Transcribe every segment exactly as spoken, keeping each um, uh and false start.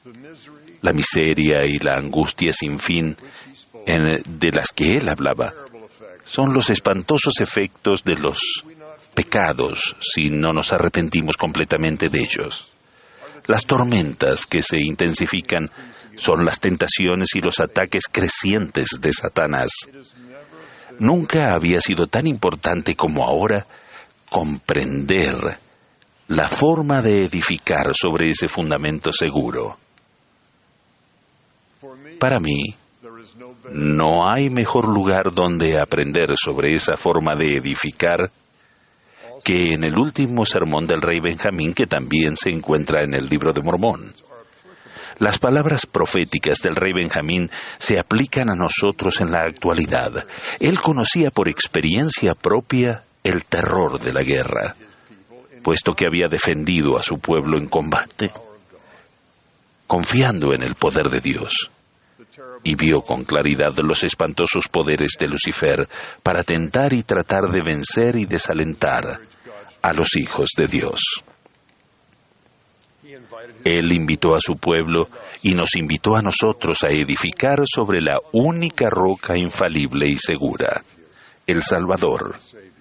La miseria y la angustia sin fin en, de las que él hablaba son los espantosos efectos de los pecados si no nos arrepentimos completamente de ellos. Las tormentas que se intensifican son las tentaciones y los ataques crecientes de Satanás. Nunca había sido tan importante como ahora comprender la forma de edificar sobre ese fundamento seguro. Para mí, no hay mejor lugar donde aprender sobre esa forma de edificar que en el último sermón del rey Benjamín, que también se encuentra en el Libro de Mormón. Las palabras proféticas del rey Benjamín se aplican a nosotros en la actualidad. Él conocía por experiencia propia el terror de la guerra, puesto que había defendido a su pueblo en combate, confiando en el poder de Dios, y vio con claridad los espantosos poderes de Lucifer para tentar y tratar de vencer y desalentar a los hijos de Dios. Él invitó a su pueblo y nos invitó a nosotros a edificar sobre la única roca infalible y segura, el Salvador.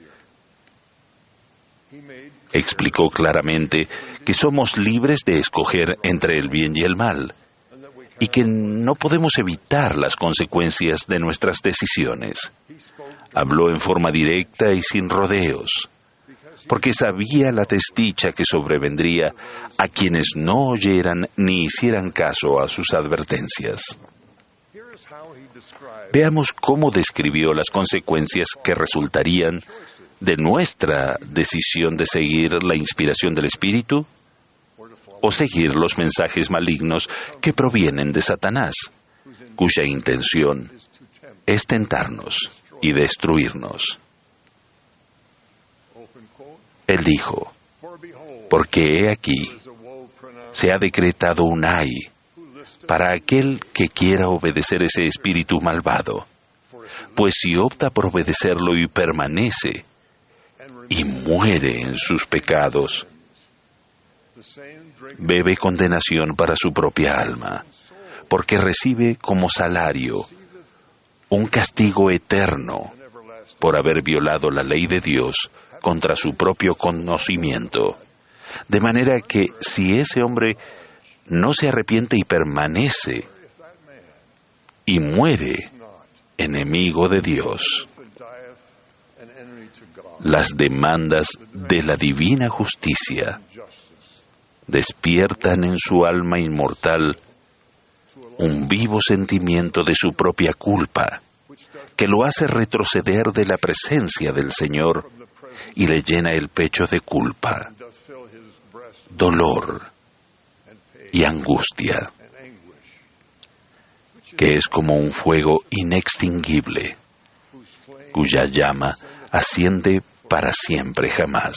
Explicó claramente que somos libres de escoger entre el bien y el mal, y que no podemos evitar las consecuencias de nuestras decisiones. Habló en forma directa y sin rodeos, porque sabía la desdicha que sobrevendría a quienes no oyeran ni hicieran caso a sus advertencias. Veamos cómo describió las consecuencias que resultarían de nuestra decisión de seguir la inspiración del Espíritu o seguir los mensajes malignos que provienen de Satanás, cuya intención es tentarnos y destruirnos. Él dijo, porque he aquí, se ha decretado un ay para aquel que quiera obedecer ese espíritu malvado, pues si opta por obedecerlo y permanece y muere en sus pecados, bebe condenación para su propia alma, porque recibe como salario un castigo eterno por haber violado la ley de Dios contra su propio conocimiento. De manera que si ese hombre no se arrepiente y permanece y muere enemigo de Dios, las demandas de la divina justicia despiertan en su alma inmortal un vivo sentimiento de su propia culpa, que lo hace retroceder de la presencia del Señor y le llena el pecho de culpa, dolor y angustia, que es como un fuego inextinguible, cuya llama asciende para siempre jamás.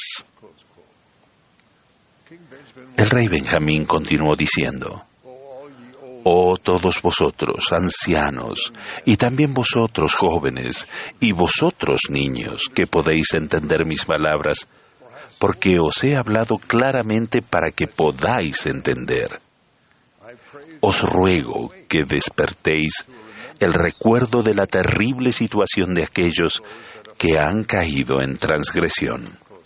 El rey Benjamín continuó diciendo, oh todos vosotros, ancianos, y también vosotros, jóvenes, y vosotros, niños, que podéis entender mis palabras, porque os he hablado claramente para que podáis entender. Os ruego que despertéis el recuerdo de la terrible situación de aquellos que han caído en transgresión.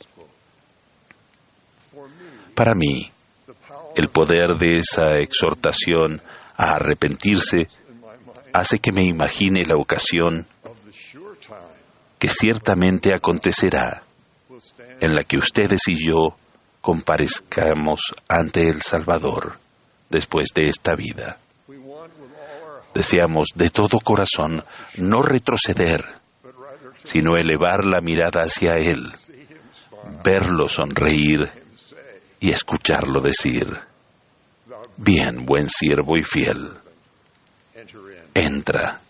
Para mí, el poder de esa exhortación a arrepentirse hace que me imagine la ocasión que ciertamente acontecerá en la que ustedes y yo comparezcamos ante el Salvador después de esta vida. Deseamos de todo corazón no retroceder, sino elevar la mirada hacia Él, verlo sonreír y escucharlo decir, bien, buen siervo y fiel, entra.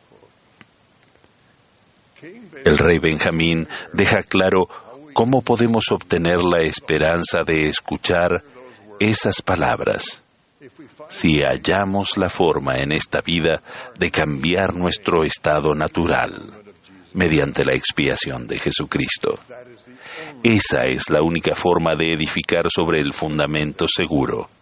El rey Benjamín deja claro cómo podemos obtener la esperanza de escuchar esas palabras si hallamos la forma en esta vida de cambiar nuestro estado natural mediante la expiación de Jesucristo. Esa es la única forma de edificar sobre el fundamento seguro.